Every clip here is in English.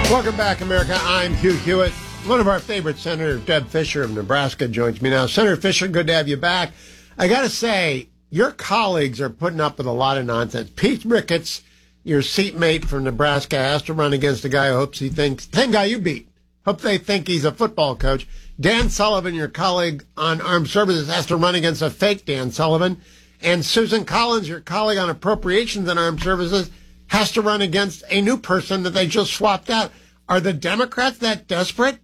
Welcome back, America. I'm Hugh Hewitt. One of our favorite senators, Deb Fischer of Nebraska, joins me now. Senator Fischer, good to have you back. I got to say, your colleagues are putting up with a lot of nonsense. Pete Ricketts, your seatmate from Nebraska, has to run against a guy who hopes he thinks, same guy you beat. Hope they think he's a football coach. Dan Sullivan, your colleague on Armed Services, has to run against a fake Dan Sullivan. And Susan Collins, your colleague on Appropriations and Armed Services, has to run against a new person that they just swapped out. Are the Democrats that desperate?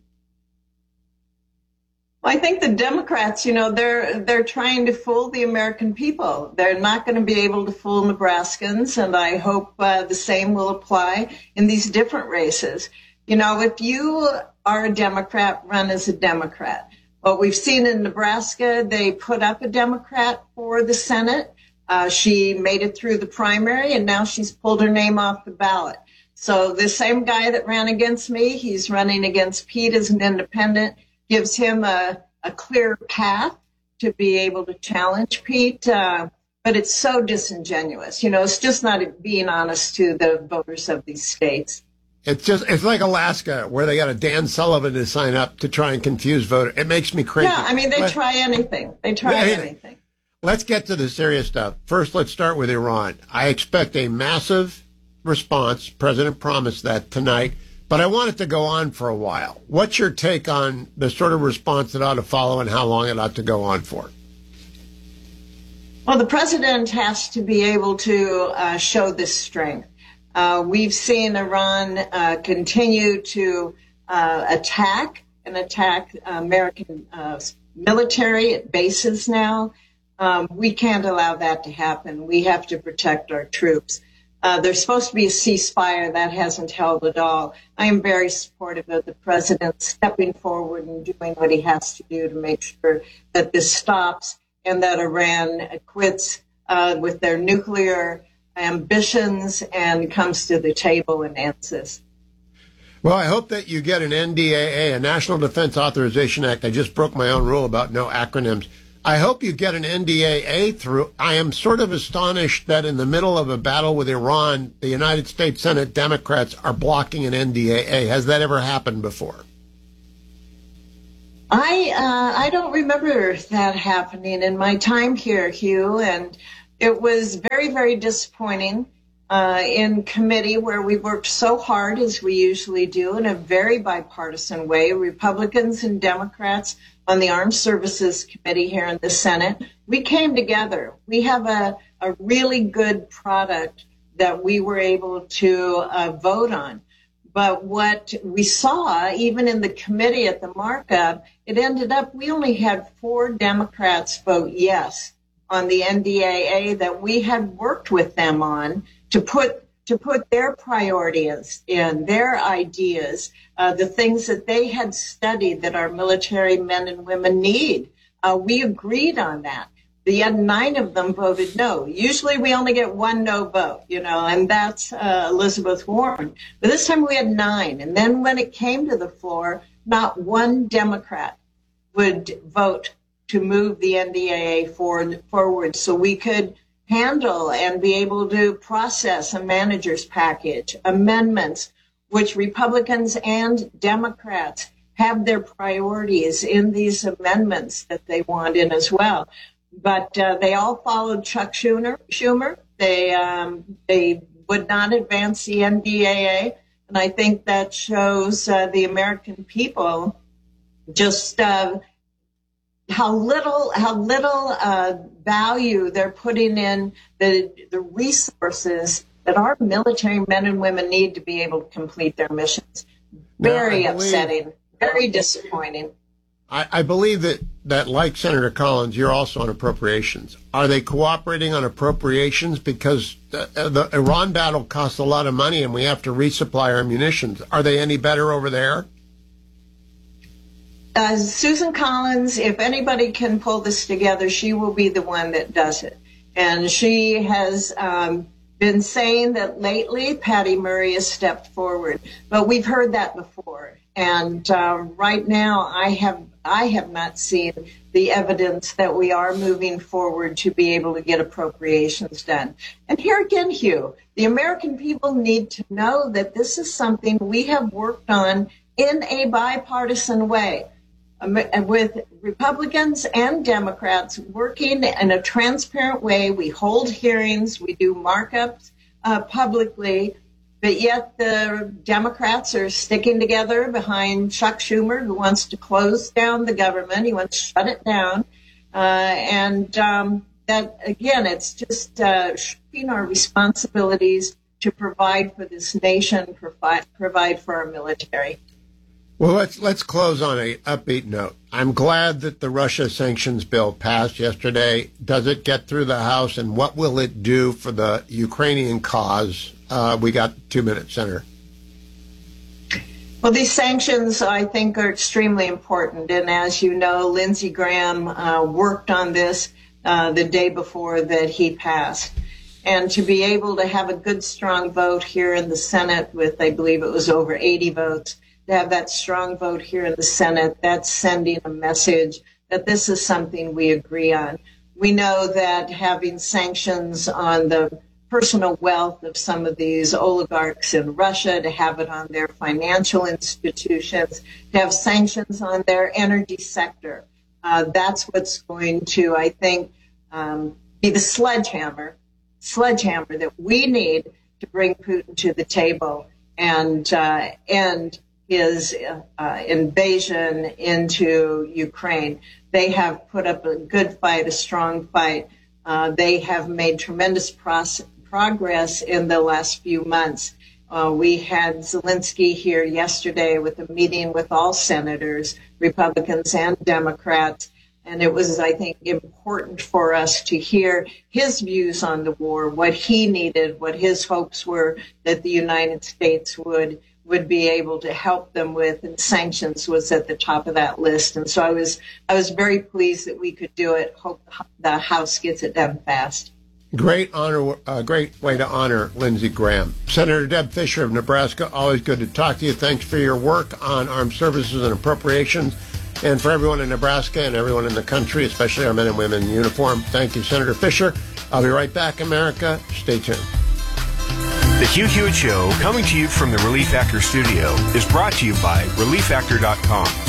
Well, I think the Democrats, they're trying to fool the American people. They're not going to be able to fool Nebraskans, and I hope the same will apply in these different races. If you are a Democrat, run as a Democrat. What we've seen in Nebraska, they put up a Democrat for the Senate. She made it through the primary, and now she's pulled her name off the ballot. So the same guy that ran against me, he's running against Pete as an independent, gives him a clear path to be able to challenge Pete. But it's so disingenuous. It's just not being honest to the voters of these states. It's like Alaska, where they got a Dan Sullivan to sign up to try and confuse voters. It makes me crazy. Yeah, they try anything. Anything. Let's get to the serious stuff. First, let's start with Iran. I expect a massive response. President promised that tonight, but I want it to go on for a while. What's your take on the sort of response that ought to follow and how long it ought to go on for? Well, the president has to be able to show this strength. We've seen Iran continue to attack American military at bases now. We can't allow that to happen. We have to protect our troops. There's supposed to be a ceasefire. That hasn't held at all. I am very supportive of the president stepping forward and doing what he has to do to make sure that this stops and that Iran quits with their nuclear ambitions and comes to the table and ends this. Well, I hope that you get an NDAA, a National Defense Authorization Act. I just broke my own rule about no acronyms. I hope you get an NDAA through. I am sort of astonished that in the middle of a battle with Iran, the United States Senate Democrats are blocking an NDAA. Has that ever happened before? I don't remember that happening in my time here, Hugh, and it was very, very disappointing in committee where we worked so hard, as we usually do, in a very bipartisan way, Republicans and Democrats on the Armed Services Committee here in the Senate. We came together. We have a really good product that we were able to vote on. But what we saw, even in the committee at the markup, it ended up we only had 4 Democrats vote yes on the NDAA that we had worked with them on to put their priorities in, their ideas, the things that they had studied that our military men and women need. We agreed on that. Yet 9 of them voted no. Usually we only get 1 no vote, and that's Elizabeth Warren. But this time we had 9. And then when it came to the floor, not 1 Democrat would vote to move the NDAA forward so we could handle and be able to process a manager's package, amendments, which Republicans and Democrats have their priorities in these amendments that they want in as well. But they all followed Chuck Schumer. They would not advance the NDAA, and I think that shows the American people just how little value they're putting in the resources that our military men and women need to be able to complete their missions. Very upsetting, very disappointing. I believe that like Senator Collins, you're also on appropriations. Are they cooperating on appropriations? Because the Iran battle costs a lot of money and we have to resupply our munitions. Are they any better over there? Susan Collins, if anybody can pull this together, she will be the one that does it. And she has been saying that lately Patty Murray has stepped forward. But we've heard that before. And right now I have I have not seen the evidence that we are moving forward to be able to get appropriations done. And here again, Hugh, the American people need to know that this is something we have worked on in a bipartisan way, with Republicans and Democrats working in a transparent way. We hold hearings, we do markups publicly, but yet the Democrats are sticking together behind Chuck Schumer, who wants to close down the government. He wants to shut it down. That, again, it's just shirking our responsibilities to provide for this nation, provide for our military. Well, let's close on a upbeat note. I'm glad that the Russia sanctions bill passed yesterday. Does it get through the House, and what will it do for the Ukrainian cause? We got 2 minutes, Senator. Well, these sanctions, I think, are extremely important. And as you know, Lindsey Graham worked on this the day before that he passed. And to be able to have a good, strong vote here in the Senate with, I believe it was over 80 votes, to have that strong vote here in the Senate, that's sending a message that this is something we agree on. We know that having sanctions on the personal wealth of some of these oligarchs in Russia, to have it on their financial institutions, to have sanctions on their energy sector, that's what's going to, I think, be the sledgehammer that we need to bring Putin to the table and end his invasion into Ukraine. They have put up a good fight, a strong fight. They have made tremendous progress in the last few months. We had Zelensky here yesterday with a meeting with all senators, Republicans and Democrats. And it was, I think, important for us to hear his views on the war, what he needed, what his hopes were that the United States would be able to help them with, and sanctions was at the top of that list. And so I was very pleased that we could do it. Hope the House gets it done fast. Great way to honor Lindsey Graham. Senator Deb Fischer of Nebraska, always good to talk to you. Thanks for your work on armed services and appropriations. And for everyone in Nebraska and everyone in the country, especially our men and women in uniform, thank you, Senator Fischer. I'll be right back, America. Stay tuned. The Hugh Hewitt Show, coming to you from the Relief Factor studio, is brought to you by ReliefFactor.com.